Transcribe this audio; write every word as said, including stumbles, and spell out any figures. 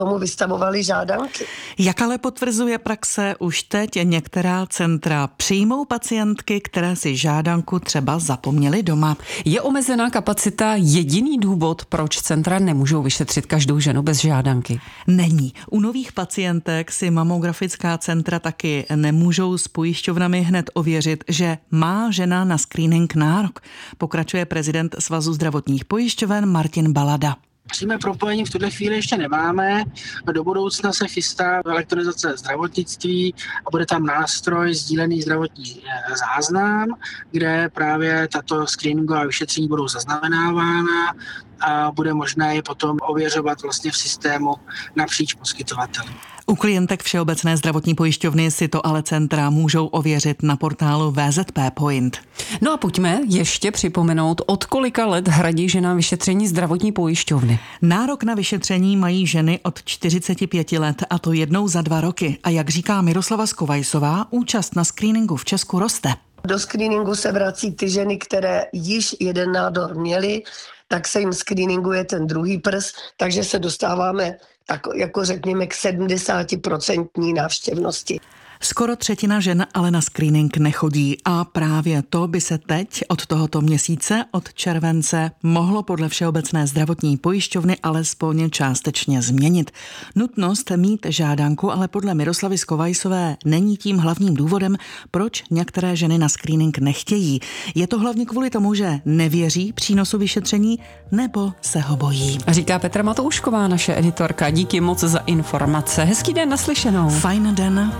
tomu vystavovali žádanky. Jak ale potvrzuje praxe, už teď některá centra přijmou pacientky, které si žádanku třeba zapomněly doma. Je omezená kapacita jediný důvod, proč centra nemůžou vyšetřit každou ženu bez žádanky? Není. U nových pacientek si mamografická centra taky nemůžou s pojišťovnami hned ověřit, že má žena na screening nárok. Pokračuje prezident Svazu zdravotních pojišťoven Martin Balada. Přímé propojení v tuhle chvíli ještě nemáme. Do budoucna se chystá elektronizace zdravotnictví a bude tam nástroj sdílený zdravotní záznam, kde právě tato screeningová vyšetření budou zaznamenávána a bude možné je potom ověřovat vlastně v systému napříč poskytovateli. U klientek Všeobecné zdravotní pojišťovny si to ale centra můžou ověřit na portálu V Z P Point. No a pojďme ještě připomenout, od kolika let hradí žena vyšetření zdravotní pojišťovny. Nárok na vyšetření mají ženy od čtyřiceti pěti let, a to jednou za dva roky. A jak říká Miroslava Skovajsová, účast na screeningu v Česku roste. Do screeningu se vrací ty ženy, které již jeden nádor měly, tak se jim screeninguje ten druhý prs, takže se dostáváme tak jako řekněme k sedmdesátiprocentní návštěvnosti. Skoro třetina žen ale na screening nechodí a právě to by se teď od tohoto měsíce, od července, mohlo podle Všeobecné zdravotní pojišťovny alespoň částečně změnit. Nutnost mít žádanku ale podle Miroslavy Skovajsové není tím hlavním důvodem, proč některé ženy na screening nechtějí. Je to hlavně kvůli tomu, že nevěří přínosu vyšetření nebo se ho bojí. Říká Petra Matoušková, naše editorka. Díky moc za informace. Hezký den, naslyšenou. Fajn den.